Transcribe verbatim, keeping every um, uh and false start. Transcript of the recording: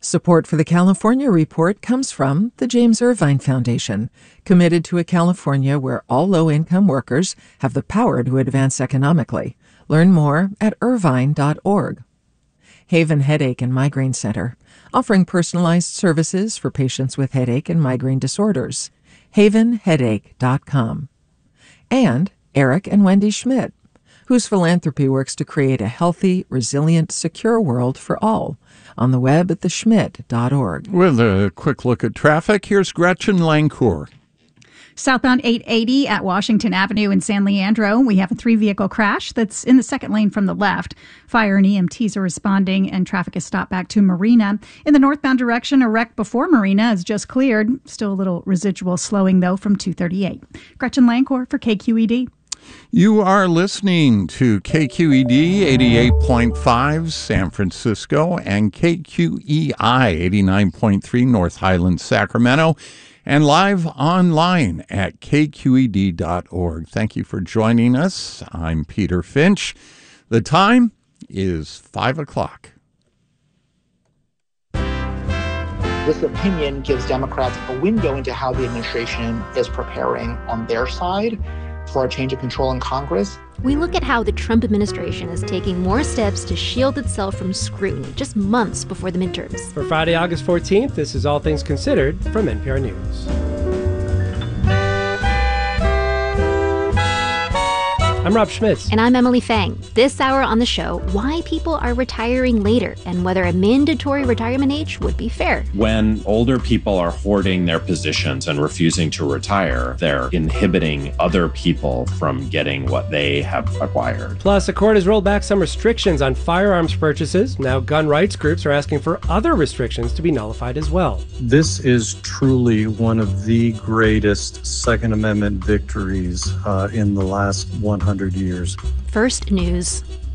Support for the California Report comes from the James Irvine Foundation, committed to a California where all low-income workers have the power to advance economically. Learn more at irvine dot org. Haven Headache and Migraine Center, offering personalized services for patients with headache and migraine disorders. haven headache dot com. And Eric and Wendy Schmidt, whose philanthropy works to create a healthy, resilient, secure world for all. On the web at the schmidt dot org. With a quick look at traffic, here's Gretchen Lancourt. Southbound eight eighty at Washington Avenue in San Leandro, we have a three-vehicle crash that's in the second lane from the left. Fire and E M Ts are responding, and traffic is stopped back to Marina. In the northbound direction, a wreck before Marina is just cleared. Still a little residual slowing, though, from two thirty-eight. Gretchen Lancourt for K Q E D. You are listening to K Q E D eighty-eight point five San Francisco and K Q E I eighty-nine point three North Highlands, Sacramento, and live online at K Q E D dot org. Thank you for joining us. I'm Peter Finch. The time is five o'clock. This opinion gives Democrats a window into how the administration is preparing on their side for a change of control in Congress. We look at how the Trump administration is taking more steps to shield itself from scrutiny just months before the midterms. For Friday, August fourteenth, this is All Things Considered from N P R News. I'm Rob Schmitz. And I'm Emily Fang. This hour on the show, why people are retiring later and whether a mandatory retirement age would be fair. When older people are hoarding their positions and refusing to retire, they're inhibiting other people from getting what they have acquired. Plus, a court has rolled back some restrictions on firearms purchases. Now, gun rights groups are asking for other restrictions to be nullified as well. This is truly one of the greatest Second Amendment victories uh, in the last one hundred years. First News.